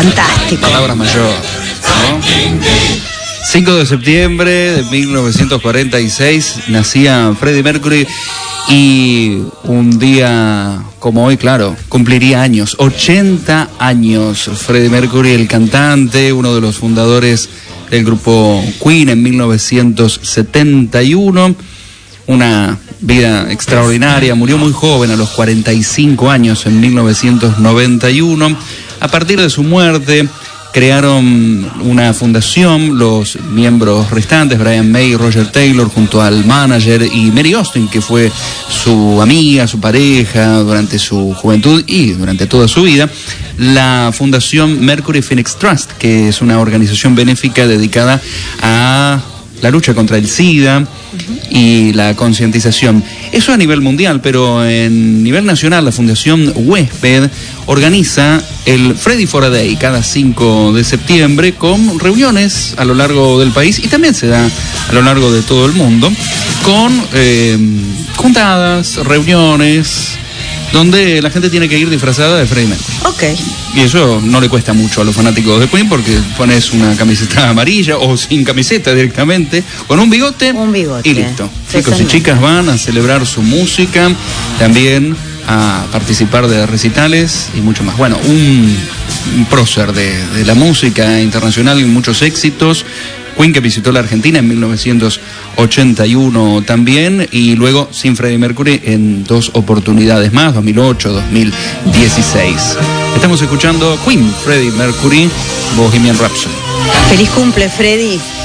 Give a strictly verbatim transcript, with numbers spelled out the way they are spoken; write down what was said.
Fantástico. Palabra mayor, ¿no? cinco de septiembre de mil novecientos cuarenta y seis nacía Freddie Mercury y un día como hoy, claro, cumpliría años, ochenta años. Freddie Mercury, el cantante, uno de los fundadores del grupo Queen en mil novecientos setenta y uno. Una vida extraordinaria, murió muy joven, a los cuarenta y cinco años, en mil novecientos noventa y uno. A partir de su muerte, crearon una fundación, los miembros restantes, Brian May y Roger Taylor, junto al manager, y Mary Austin, que fue su amiga, su pareja durante su juventud y durante toda su vida, la fundación Mercury Phoenix Trust, que es una organización benéfica dedicada a la lucha contra el SIDA y la concientización. Eso a nivel mundial, pero en nivel nacional la Fundación Huésped organiza el Freddie for a Day cada cinco de septiembre con reuniones a lo largo del país, y también se da a lo largo de todo el mundo, con eh, juntadas, reuniones, donde la gente tiene que ir disfrazada de Freddie Mercury. Ok. Y eso no le cuesta mucho a los fanáticos de Queen, porque pones una camiseta amarilla o sin camiseta directamente, con un bigote, un bigote. Y listo. Chicos y chicas van a celebrar su música, también a participar de recitales y mucho más. Bueno, un, un prócer de, de la música internacional y muchos éxitos. Queen, que visitó la Argentina en mil novecientos ochenta y uno también, y luego sin Freddie Mercury en dos oportunidades más, dos mil ocho, dos mil dieciséis. Estamos escuchando Queen, Freddie Mercury, Bohemian Rhapsody. Feliz cumple, Freddie.